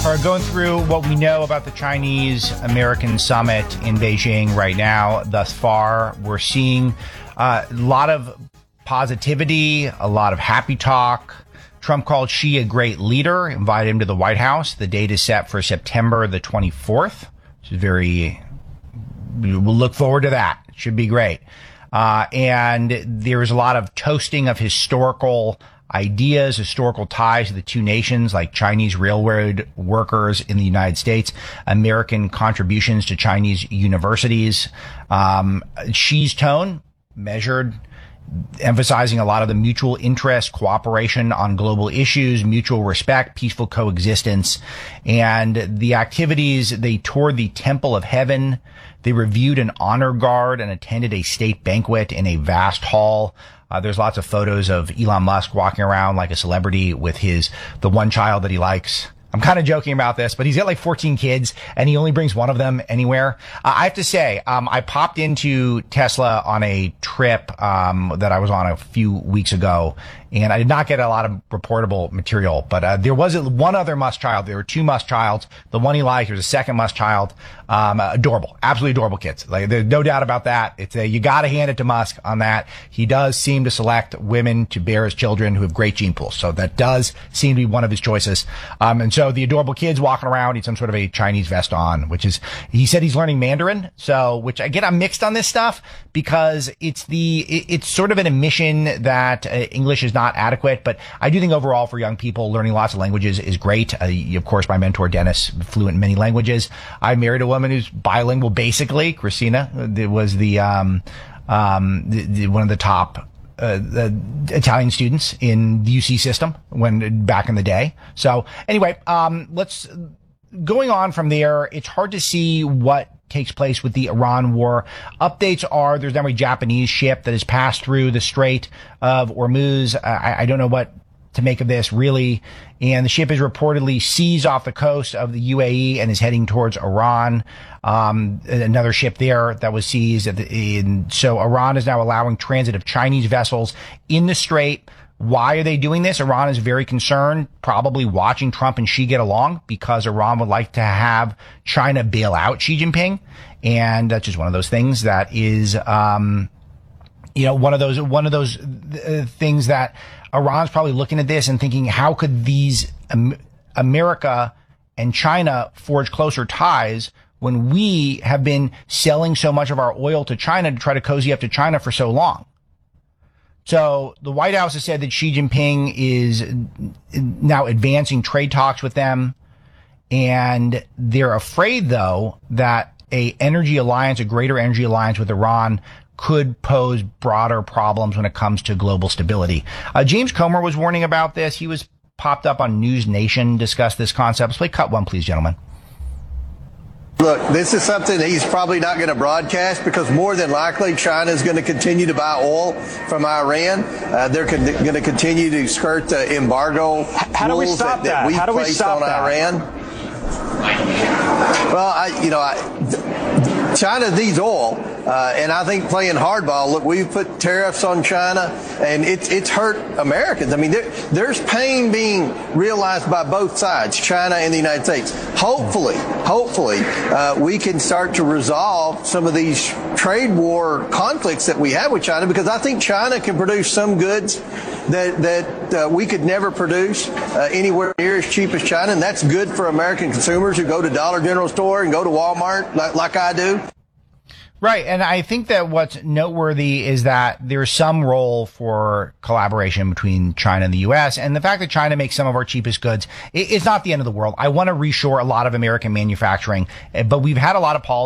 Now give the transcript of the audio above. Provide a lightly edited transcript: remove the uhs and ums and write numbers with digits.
are going through what we know about the Chinese-American summit in Beijing right now. Thus far, we're seeing a lot of positivity, a lot of happy talk. Trump called Xi a great leader, invited him to the White House. The date is set for September the 24th, which is we'll look forward to that. It should be great. And there's a lot of toasting of historical ideas, historical ties to the two nations, like Chinese railroad workers in the United States, American contributions to Chinese universities. Xi's tone, measured, emphasizing a lot of the mutual interest, cooperation on global issues, mutual respect, peaceful coexistence. And the activities, they toured the Temple of Heaven. They reviewed an honor guard and attended a state banquet in a vast hall. There's lots of photos of Elon Musk walking around like a celebrity with the one child that he likes. I'm kind of joking about this, but he's got like 14 kids and he only brings one of them anywhere. I have to say, I popped into Tesla on a trip that I was on a few weeks ago, and I did not get a lot of reportable material, but there was one other Musk child. There were two Musk childs. The one he liked, there was a second Musk child. Adorable, absolutely adorable kids. Like, there's no doubt about that. You got to hand it to Musk on that. He does seem to select women to bear his children who have great gene pools. So that does seem to be one of his choices. And so the adorable kids walking around, he's some sort of a Chinese vest on, he said he's learning Mandarin. So, which again, I'm mixed on this stuff because it's sort of an admission that English is not adequate. But I do think overall for young people, learning lots of languages is great. Of course, my mentor, Dennis, fluent in many languages. I married a woman who's bilingual, basically. Christina was one of the top the Italian students in the UC system back in the day. So anyway, going on from there, it's hard to see what takes place with the Iran war. Updates are there's now a Japanese ship that has passed through the Strait of Hormuz. I don't know what to make of this, really. And the ship is reportedly seized off the coast of the UAE and is heading towards Iran. Another ship there that was seized. So Iran is now allowing transit of Chinese vessels in the Strait. Why are they doing this? Iran is very concerned, probably watching Trump and Xi get along, because Iran would like to have China bail out Xi Jinping. And that's just one of those things that is, one of those things that Iran's probably looking at this and thinking, how could these America and China forge closer ties when we have been selling so much of our oil to China to try to cozy up to China for so long? So the White House has said that Xi Jinping is now advancing trade talks with them. And they're afraid, though, that a greater energy alliance with Iran could pose broader problems when it comes to global stability. James Comer was warning about this. He was popped up on News Nation, discussed this concept. Let's play cut one, please, gentlemen. Look, this is something that he's probably not going to broadcast because more than likely China is going to continue to buy oil from Iran. They're going to continue to skirt the embargo rules that we placed on Iran. Well, China needs oil, and I think playing hardball. Look, we've put tariffs on China, and it's hurt Americans. I mean, there's pain being realized by both sides, China and the United States. Hopefully, we can start to resolve some of these trade war conflicts that we have with China, because I think China can produce some goods that we could never produce anywhere near as cheap as China, and that's good for American consumers who go to Dollar General store and go to Walmart like I do. Right. And I think that what's noteworthy is that there's some role for collaboration between China and the U.S. And the fact that China makes some of our cheapest goods, it's not the end of the world. I want to reshore a lot of American manufacturing, but we've had a lot of policy